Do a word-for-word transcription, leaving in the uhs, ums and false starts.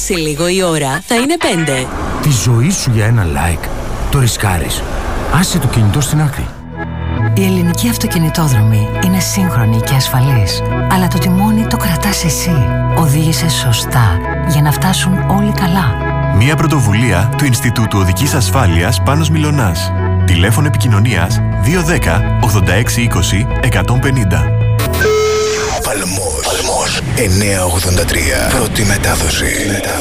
Σε λίγο η ώρα θα είναι πέντε. Τη ζωή σου για ένα like. Το ρισκάρεις. Άσε το κινητό στην άκρη. Η ελληνική αυτοκινητόδρομη είναι σύγχρονη και ασφαλής. Αλλά το τιμόνι το κρατάς εσύ. Οδήγησε σωστά για να φτάσουν όλοι καλά. Μια πρωτοβουλία του Ινστιτούτου Οδικής Ασφάλειας Πάνος Μιλωνάς. Τηλέφωνο επικοινωνίας δύο ένα μηδέν ογδόντα έξι είκοσι εκατόν πενήντα. Παλμός εννιακόσια ογδόντα τρία. Πρώτη μετάδοση.